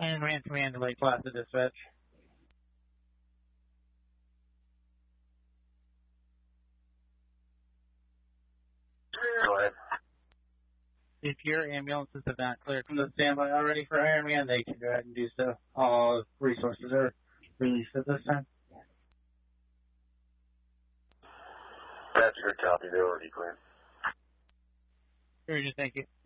Ironman Command to Lake Placid Dispatch. Go ahead. If your ambulances have not cleared from the standby already for Ironman, they can go ahead and do so. All resources are released at this time. That's a good copy. They're already cleared. Roger, thank you.